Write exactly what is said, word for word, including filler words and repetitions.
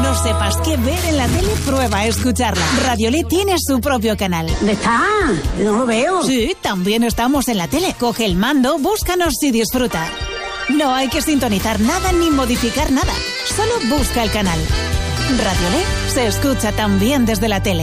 no sepas qué ver en la tele, prueba a escucharla. Radiolé tiene su propio canal. ¿Dónde está? No lo veo. Sí, también estamos en la tele. Coge el mando, búscanos y disfruta. No hay que sintonizar nada ni modificar nada. Solo busca el canal. Radiolé se escucha también desde la tele.